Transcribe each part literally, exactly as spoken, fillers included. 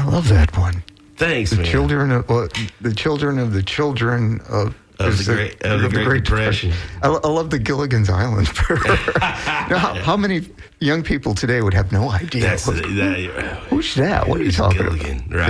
I love that one. Thanks, the man. Children of well, the children of the children of. Of the, great, of the, Great, great Depression. Depression. I, I love the Gilligan's Island. now, how, how many young people today would have no idea? That's what, the, that, who's that? What are you talking Gilligan, about?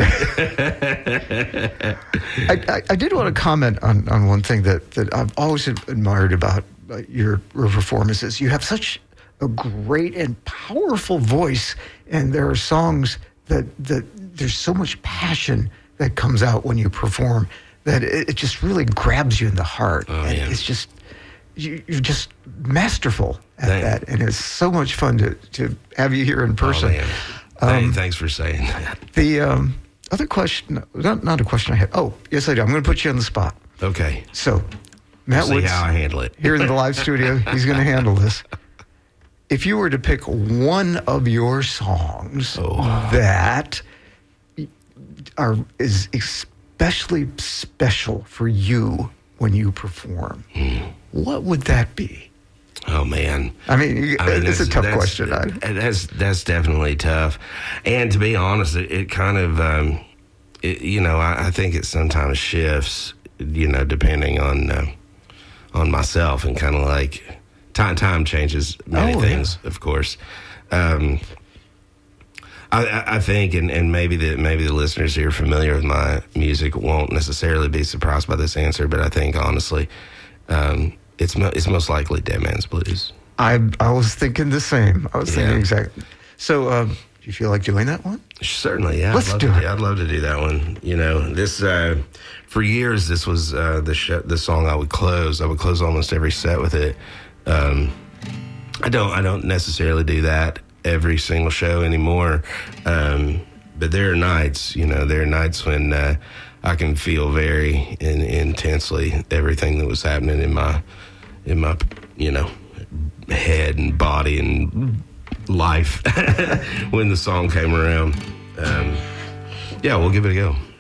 Right. I, I, I did want to comment on, on one thing that, that I've always admired about your, your performances. You have such a great and powerful voice, and there are songs that, that there's so much passion that comes out when you perform that it, it just really grabs you in the heart. Oh, and yeah. It's just, you, you're just masterful at Thank that. And it's so much fun to, to have you here in person. Oh, man. Um, hey, thanks for saying that. The um, other question, not, not a question I had. Oh, yes, I do. I'm going to put you on the spot. Okay. So, Matt we'll Woods, see how I handle it. here in the live studio, he's going to handle this. If you were to pick one of your songs oh. that are is especially special for you when you perform, mm. what would that be? Oh, man. I mean, I mean it's a tough that's, question. That's, that's definitely tough. And to be honest, it, it kind of, um, it, you know, I, I think it sometimes shifts, you know, depending on uh, on myself, and kind of like time, time changes many oh, things, yeah. of course. Um, I, I think, and, and maybe the maybe the listeners who are familiar with my music won't necessarily be surprised by this answer, but I think honestly, um, it's mo- it's most likely Dead Man's Blues. I I was thinking the same. I was yeah. thinking exactly. So, um, do you feel like doing that one? Certainly, yeah. Let's I'd love do to, it. I'd love to do that one. You know, this uh, for years, this was uh, the sh- the song I would close. I would close almost every set with it. Um, I don't I don't necessarily do that every single show anymore, um, but there are nights, you know, there are nights when uh, I can feel very in, intensely everything that was happening in my, in my, you know, head and body and life when the song came around. Um, yeah, we'll give it a go.